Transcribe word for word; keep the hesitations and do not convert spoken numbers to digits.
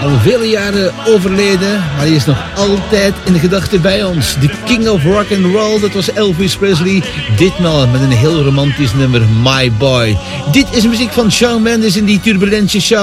al vele jaren overleden, maar hij is nog altijd in de gedachten bij ons. De King of Rock and Roll, dat was Elvis Presley. Ditmaal met een heel romantisch nummer, My Boy. Dit is muziek van Shawn Mendes in die turbulente show.